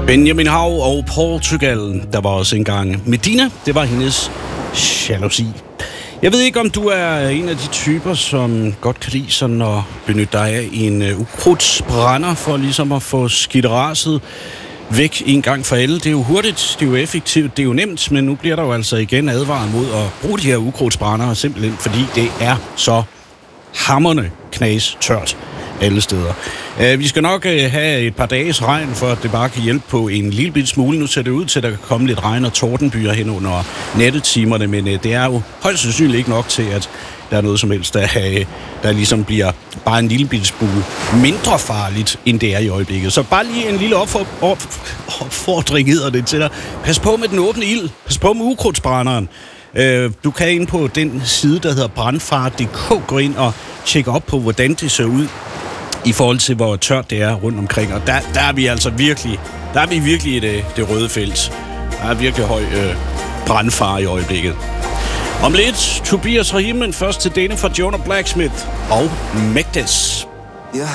Benjamin Hav og Portugal. Der var også engang Medina. Det var hendes jalousi. Jeg ved ikke, om du er en af de typer, som godt kan lide sådan at benytte dig af en ukrudtsbrænder for ligesom at få skidt væk en gang for alle. Det er jo hurtigt, det er jo effektivt, det er jo nemt, men nu bliver der jo altså igen advaret mod at bruge de her ukrudtsbrændere, simpelthen fordi det er så hamrende knas tørt alle steder. Vi skal nok have et par dages regn, for at det bare kan hjælpe på en lille bit smule. Nu ser det ud til, at der kan komme lidt regn og tordenbyer hen under nattetimerne, men det er jo højst sandsynligt ikke nok til, at der er noget som helst, der ligesom bliver bare en lille bit smule mindre farligt, end det er i øjeblikket. Så bare lige en lille opfordring hedder det til dig. Pas på med den åbne ild. Pas på med ukrudtsbrænderen. Du kan ind på den side, der hedder brandfare.dk, gå ind og tjekke op på, hvordan det ser ud i forhold til, hvor tørt det er rundt omkring. Og der er vi altså virkelig, i det røde felt. Der er virkelig høj brandfare i øjeblikket. Om lidt, Tobias Rahim, men først til denne fra Jonah Blacksmith og Magdes.